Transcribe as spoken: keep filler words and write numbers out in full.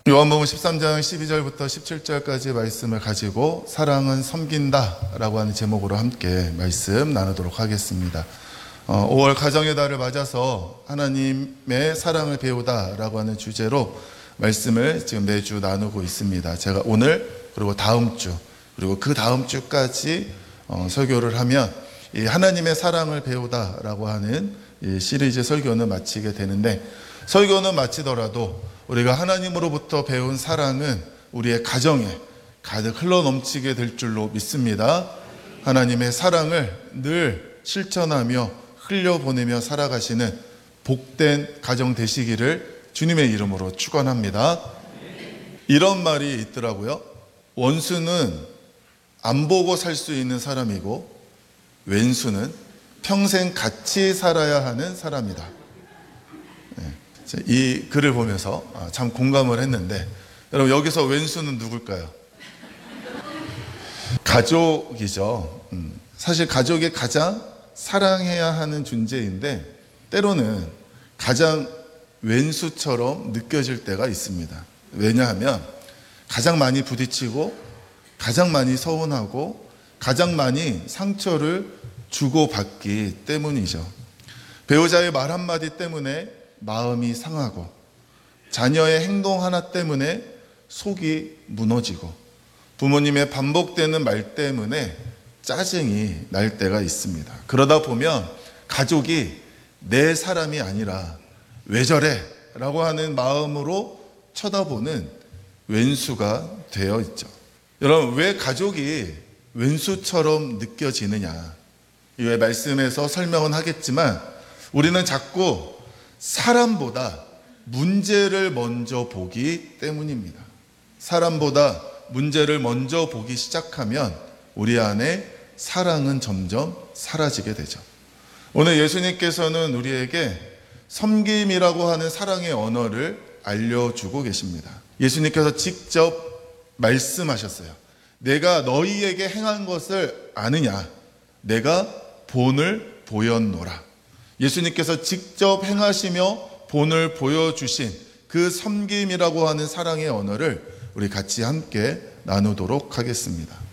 요한복음 십삼 장 십이 절부터 십칠 절까지 말씀을 가지고 사랑은 섬긴다 라고 하는 제목으로 함께 말씀 나누도록 하겠습니다. 어, 오월 가정의 달을 맞아서 하나님의 사랑을 배우다 라고 하는 주제로 말씀을 지금 매주 나누고 있습니다. 제가 오늘 그리고 다음 주 그리고 그 다음 주까지 어, 설교를 하면 이 하나님의 사랑을 배우다 라고 하는 이 시리즈 설교는 마치게 되는데, 설교는 마치더라도 우리가 하나님으로부터 배운 사랑은 우리의 가정에 가득 흘러넘치게 될 줄로 믿습니다. 하나님의 사랑을 늘 실천하며 흘려보내며 살아가시는 복된 가정 되시기를 주님의 이름으로 축원합니다. 이런 말이 있더라고요. 원수는 안 보고 살 수 있는 사람이고 왼수는 평생 같이 살아야 하는 사람이다. 이 글을 보면서 참 공감을 했는데, 여러분 여기서 왼수는 누굴까요? 가족이죠. 사실 가족이 가장 사랑해야 하는 존재인데 때로는 가장 왼수처럼 느껴질 때가 있습니다. 왜냐하면 가장 많이 부딪히고 가장 많이 서운하고 가장 많이 상처를 주고받기 때문이죠. 배우자의 말 한마디 때문에 마음이 상하고 자녀의 행동 하나 때문에 속이 무너지고 부모님의 반복되는 말 때문에 짜증이 날 때가 있습니다. 그러다 보면 가족이 내 사람이 아니라 왜 저래? 라고 하는 마음으로 쳐다보는 왼수가 되어 있죠. 여러분, 왜 가족이 왼수처럼 느껴지느냐? 이 말씀에서 설명은 하겠지만 우리는 자꾸 사람보다 문제를 먼저 보기 때문입니다. 사람보다 문제를 먼저 보기 시작하면 우리 안에 사랑은 점점 사라지게 되죠. 오늘 예수님께서는 우리에게 섬김이라고 하는 사랑의 언어를 알려주고 계십니다. 예수님께서 직접 말씀하셨어요. 내가 너희에게 행한 것을 아느냐? 내가 본을 보였노라. 예수님께서 직접 행하시며 본을 보여주신 그 섬김이라고 하는 사랑의 언어를 우리 같이 함께 나누도록 하겠습니다.